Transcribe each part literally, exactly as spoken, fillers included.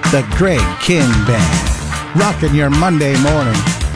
The Greg King Band, rocking your Monday morning.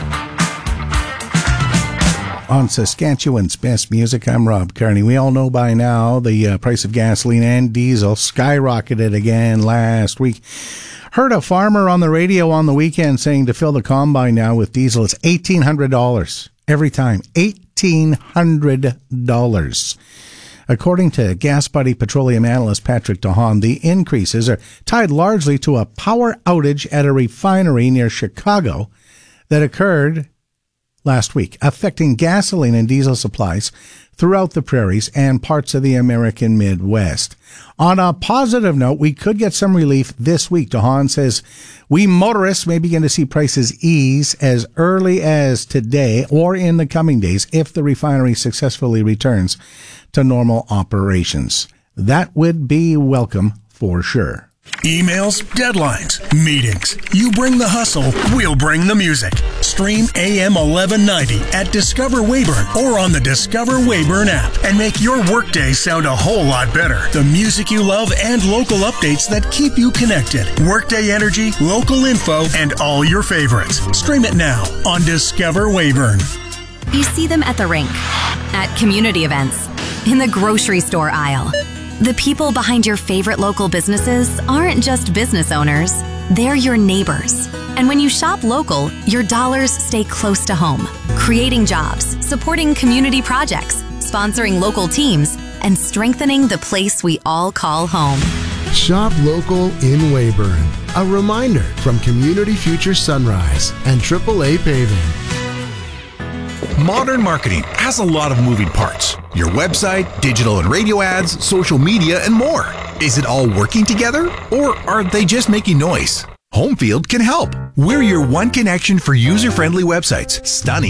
On Saskatchewan's Best Music, I'm Rob Carney. We all know by now the uh, price of gasoline and diesel skyrocketed again last week. Heard a farmer on the radio on the weekend saying to fill the combine now with diesel, it's eighteen hundred dollars every time. eighteen hundred dollars. According to Gas Buddy petroleum analyst Patrick DeHaan, the increases are tied largely to a power outage at a refinery near Chicago that occurred last week, affecting gasoline and diesel supplies throughout the prairies and parts of the American Midwest. On a positive note, we could get some relief this week. DeHaan says we motorists may begin to see prices ease as early as today or in the coming days if the refinery successfully returns to normal operations. That would be welcome for sure. Emails, deadlines, meetings. You bring the hustle, we'll bring the music. Stream A M eleven ninety at Discover Weyburn or on the Discover Weyburn app and make your workday sound a whole lot better. The music you love and local updates that keep you connected. Workday energy, local info, and all your favorites. Stream it now on Discover Weyburn. You see them at the rink, at community events, in the grocery store aisle. The people behind your favorite local businesses aren't just business owners, they're your neighbors. And when you shop local, your dollars stay close to home, creating jobs, supporting community projects, sponsoring local teams, and strengthening the place we all call home. Shop local in Weyburn. A reminder from Community Future Sunrise and triple A Paving. Modern marketing has a lot of moving parts. Your website, digital and radio ads, social media, and more. Is it all working together, or are they just making noise? Homefield can help. We're your one connection for user-friendly websites, stunning